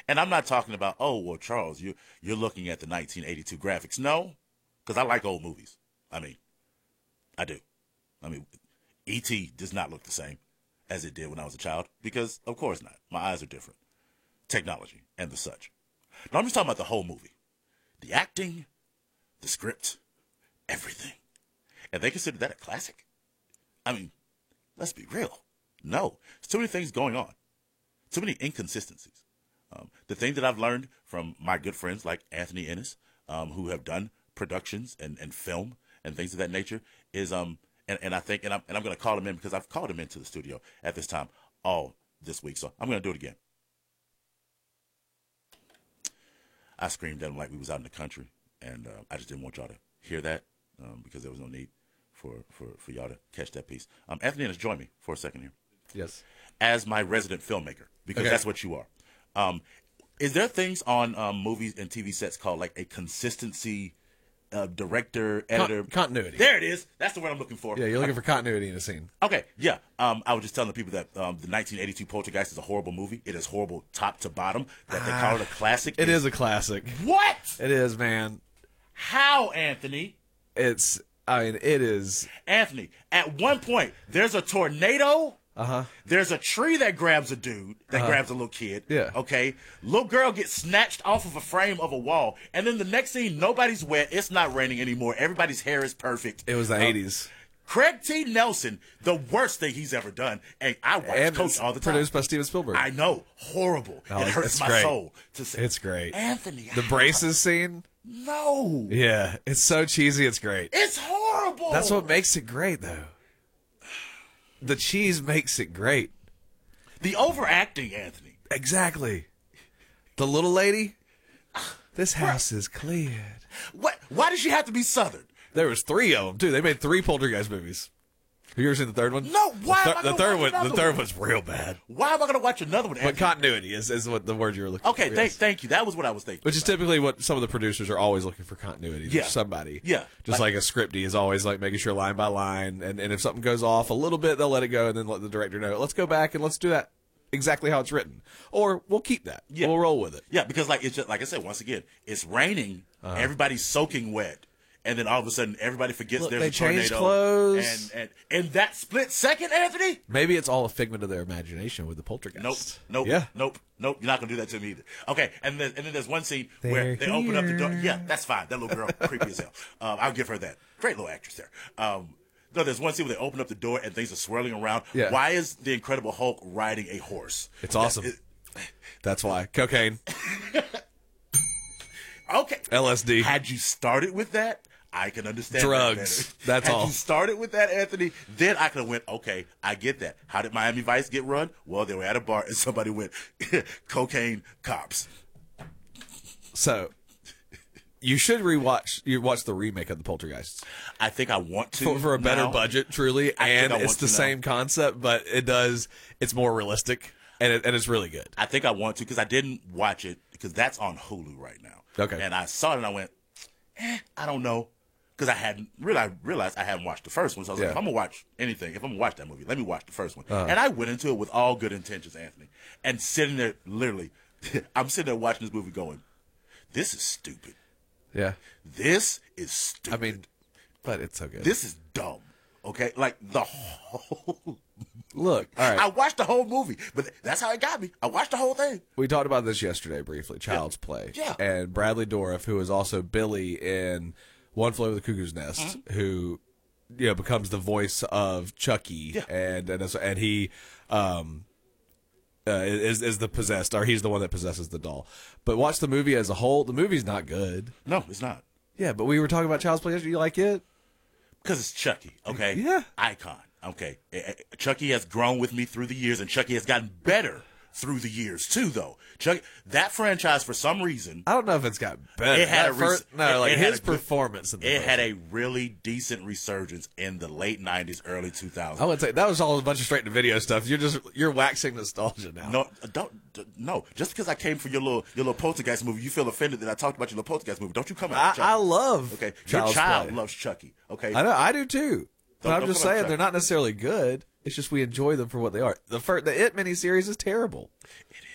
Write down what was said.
And I'm not talking about, oh, well, Charles, you're looking at the 1982 graphics. No, because I like old movies. I mean, I do. I mean, E.T. does not look the same as it did when I was a child because, of course not. My eyes are different. Technology and the such. No, I'm just talking about the whole movie. The acting, the script, everything. And they consider that a classic? I mean, let's be real. No. There's too many things going on. Too many inconsistencies. The thing that I've learned from my good friends like Anthony Ennis, who have done productions and film and things of that nature, is and I think I'm going to call him in because I've called him into the studio at this time all this week, so I'm going to do it again. I screamed at him like we was out in the country, and I just didn't want y'all to hear that because there was no need for y'all to catch that piece. Anthony Ennis, join me for a second here. Yes. As my resident filmmaker, because that's what you are. Is there things on movies and TV sets called like a consistency director, editor? Continuity. There it is. That's the word I'm looking for. Yeah, you're looking for continuity in a scene. Okay, yeah. I was just telling the people that the 1982 Poltergeist is a horrible movie. It is horrible top to bottom. That they call it a classic. It is a classic. What? It is, man. How, Anthony? It is. Anthony, at one point, there's a tornado. Uh-huh. There's a tree that grabs a dude, that grabs a little kid. Yeah. Okay. Little girl gets snatched off of a frame of a wall. And then the next scene, nobody's wet. It's not raining anymore. Everybody's hair is perfect. It was the 80s. Craig T. Nelson, the worst thing he's ever done. And I watch Coach all the time. Produced by Steven Spielberg. I know. Horrible. Oh, it hurts my soul to say. It's great. Anthony. The braces scene? No. Yeah. It's so cheesy. It's great. It's horrible. That's what makes it great, though. The cheese makes it great. The overacting, Anthony. Exactly. The little lady? This house is cleared. What? Why does she have to be Southern? There was 3 of them, too. They made 3 Poltergeist movies. Have you ever seen the third one? No. Why? The third one's real bad. Why am I going to watch another one? But continuity is what the word you were looking for. Okay, thank you. That was what I was thinking. Which is typically what some of the producers are always looking for, continuity. Yeah. There's somebody. Yeah. Just like a scripty is always like making sure line by line. And if something goes off a little bit, they'll let it go and then let the director know. Let's go back and let's do that exactly how it's written. Or we'll keep that. Yeah. We'll roll with it. Yeah, because like it's just, like I said, once again, it's raining. Everybody's soaking wet. And then all of a sudden, everybody forgets there's a tornado. They change clothes. And in that split second, Anthony? Maybe it's all a figment of their imagination with the Poltergeist. Nope. Yeah. Nope. You're not going to do that to me either. Okay, and then there's one scene where they open up the door. Yeah, that's fine. That little girl, creepy as hell. I'll give her that. Great little actress there. No, there's one scene where they open up the door and things are swirling around. Yeah. Why is the Incredible Hulk riding a horse? It's awesome. That's why. Cocaine. Okay. LSD. Had you started with that, I can understand drugs. That that's Had all. Had you started with that, Anthony, then I could have went, okay, I get that. How did Miami Vice get run? Well, they were at a bar and somebody went, cocaine cops. So, you should watch the remake of the Poltergeists. I think I want to. For a better budget, truly. And it's the same concept, but it's more realistic. And it's really good. I think I want to because I didn't watch it because that's on Hulu right now. Okay. And I saw it and I went, I don't know. Because I hadn't realized I hadn't watched the first one. So I was like, if I'm going to watch anything, if I'm going to watch that movie, let me watch the first one. And I went into it with all good intentions, Anthony. And sitting there, literally, I'm sitting there watching this movie going, this is stupid. Yeah. This is stupid. I mean, but it's so good. This is dumb. Okay? Like, the whole... Look, all right. I watched the whole movie, but that's how it got me. I watched the whole thing. We talked about this yesterday briefly, Child's Play. Yeah. And Bradley Dorff, who is also Billy in One Flew Over the Cuckoo's Nest, who becomes the voice of Chucky, and he is the possessed, or he's the one that possesses the doll. But watch the movie as a whole. The movie's not good. No, it's not. Yeah, but we were talking about Child's Play yesterday. You like it? Because it's Chucky, okay? Yeah. Icon, okay? Chucky has grown with me through the years, and Chucky has gotten better through the years, too, though. Chucky, that franchise, for some reason... I don't know if it's got better. It had his performance in the It had a really decent resurgence in the late 90s, early 2000s. I would say that was all a bunch of straight-to-video stuff. You're waxing nostalgia now. No. Just because I came for your little Poltergeist movie, you feel offended that I talked about your little Poltergeist movie. Don't you come at Chucky. I love Okay, Child's your child Play. loves Chucky, okay? I know, I do, too. But I'm Don't just come at saying Chucky. they're not necessarily good. It's just we enjoy them for what they are. The It miniseries is terrible. It